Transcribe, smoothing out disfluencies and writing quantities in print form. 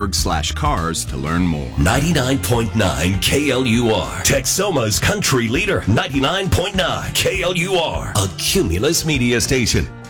Texsoma.org/cars to learn more. 99.9 KLUR. Texsoma's country leader. 99.9 KLUR. A Cumulus media station.